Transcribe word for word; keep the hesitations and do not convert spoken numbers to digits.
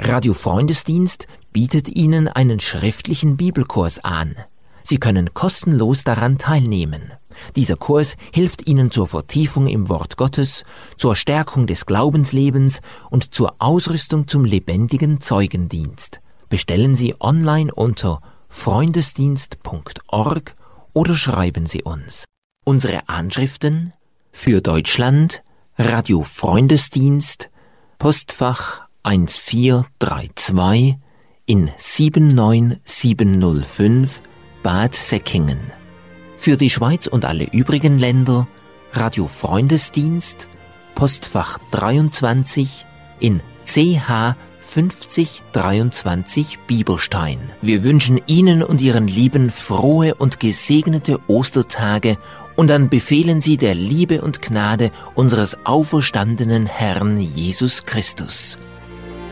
Radio Freundesdienst bietet Ihnen einen schriftlichen Bibelkurs an. Sie können kostenlos daran teilnehmen. Dieser Kurs hilft Ihnen zur Vertiefung im Wort Gottes, zur Stärkung des Glaubenslebens und zur Ausrüstung zum lebendigen Zeugendienst. Bestellen Sie online unter freundesdienst punkt org oder schreiben Sie uns. Unsere Anschriften: für Deutschland Radio Freundesdienst, Postfach eins vier drei zwei in sieben neun sieben null fünf Bad Säckingen. Für die Schweiz und alle übrigen Länder Radio Freundesdienst, Postfach dreiundzwanzig in C H fünfzig dreiundzwanzig Bieberstein. Wir wünschen Ihnen und Ihren Lieben frohe und gesegnete Ostertage und dann befehlen Sie der Liebe und Gnade unseres auferstandenen Herrn Jesus Christus.